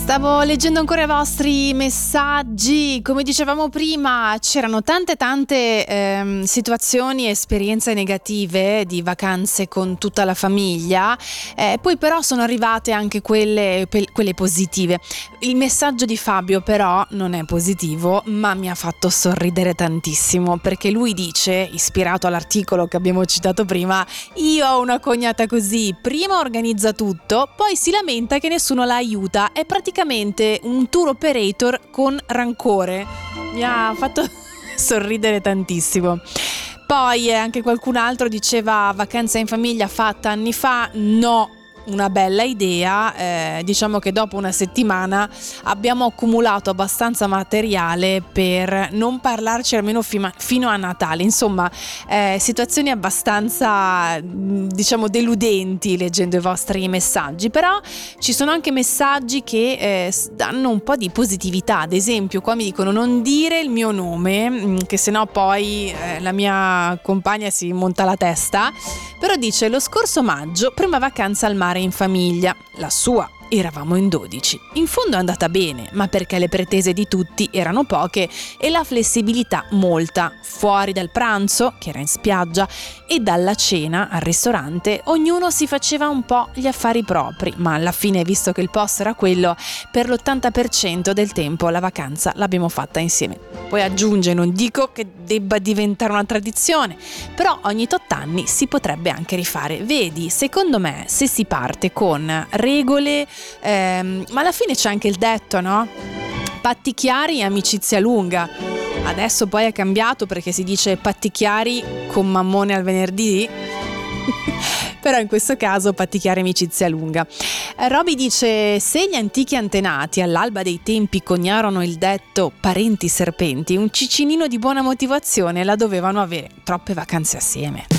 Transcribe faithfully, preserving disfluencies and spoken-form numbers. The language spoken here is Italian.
Stavo leggendo ancora i vostri messaggi. Come dicevamo prima, c'erano tante tante ehm, situazioni e esperienze negative di vacanze con tutta la famiglia, eh, poi però sono arrivate anche quelle, pe- quelle positive. Il messaggio di Fabio però non è positivo, ma mi ha fatto sorridere tantissimo, perché lui dice, ispirato all'articolo che abbiamo citato prima: io ho una cognata così, prima organizza tutto, poi si lamenta che nessuno la aiuta, è praticamente un tour operator con rancore. Mi ha fatto sorridere tantissimo. Poi eh, anche qualcun altro diceva: vacanza in famiglia fatta anni fa, no, una bella idea. Eh, diciamo che dopo una settimana abbiamo accumulato abbastanza materiale per non parlarci almeno fima, fino a Natale. Insomma, eh, situazioni abbastanza, diciamo, deludenti leggendo i vostri messaggi. Però ci sono anche messaggi che eh, danno un po' di positività. Ad esempio, qua mi dicono: non dire il mio nome, che sennò poi eh, la mia compagna si monta la testa. Però dice: lo scorso maggio, prima vacanza al mare in famiglia, la sua. Eravamo in dodici. In fondo è andata bene, ma perché le pretese di tutti erano poche e la flessibilità molta. Fuori dal pranzo, che era in spiaggia, e dalla cena al ristorante, ognuno si faceva un po' gli affari propri, ma alla fine, visto che il posto era quello, per l'ottanta per cento del tempo la vacanza l'abbiamo fatta insieme. Poi aggiunge: non dico che debba diventare una tradizione, però ogni tot anni si potrebbe anche rifare. Vedi, secondo me, se si parte con regole, ehm, ma alla fine c'è anche il detto, no? Patti chiari e amicizia lunga. Adesso poi è cambiato perché si dice patti chiari con mammone al venerdì. Però in questo caso patti chiari, amicizia lunga. eh, Roby dice: se gli antichi antenati all'alba dei tempi coniarono il detto parenti serpenti, un cicinino di buona motivazione la dovevano avere. Troppe vacanze assieme.